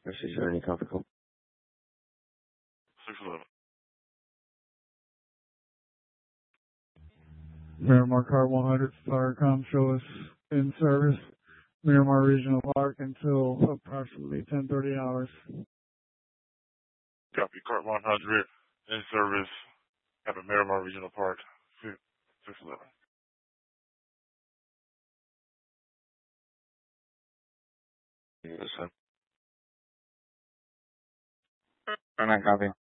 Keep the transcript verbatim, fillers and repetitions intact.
This is Ernie Copical. six eleven. Miramar Car one hundred, Firecom, show us in service, Miramar Regional Park until approximately ten thirty hours. Copy, Cart one hundred, in service at the Miramar Regional Park, six eleven. Yes, sir. Ernie, copy.